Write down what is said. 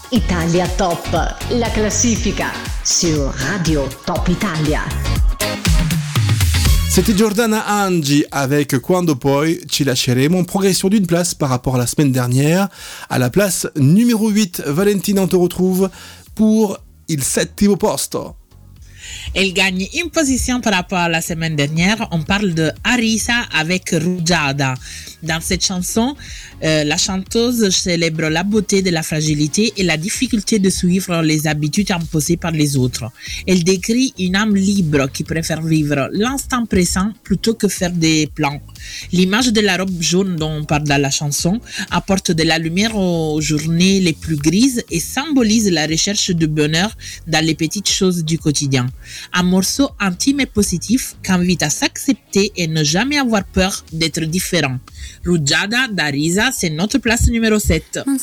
Italia Top, la classifica sur Radio Top Italia. C'était Giordana Angi avec Quando Poi Ci Lasceremo, en progression d'une place par rapport à la semaine dernière. À la place numéro 8, Valentina, on te retrouve pour Il Settimo Posto. Elle gagne une position par rapport à la semaine dernière. On parle de Arisa avec Rugiada. Dans cette chanson, la chanteuse célèbre la beauté de la fragilité et la difficulté de suivre les habitudes imposées par les autres. Elle décrit une âme libre qui préfère vivre l'instant présent plutôt que faire des plans. L'image de la robe jaune dont on parle dans la chanson apporte de la lumière aux journées les plus grises et symbolise la recherche du bonheur dans les petites choses du quotidien. Un morceau intime et positif qui invite à s'accepter et ne jamais avoir peur d'être différent. Rugiada d'Arisa, c'est notre place numéro 7.